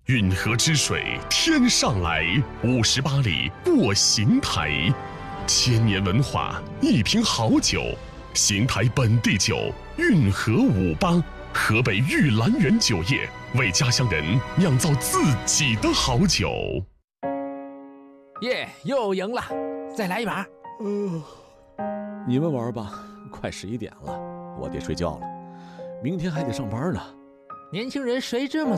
运河之水天上来，58里过邢台，1000年文化，一瓶好酒，邢台本地酒，运河58，河北玉兰园酒业为家乡人酿造自己的好酒。 耶，又赢了，再来一把。 你们玩吧，快11点了，我得睡觉了，明天还得上班呢。 年轻人谁这么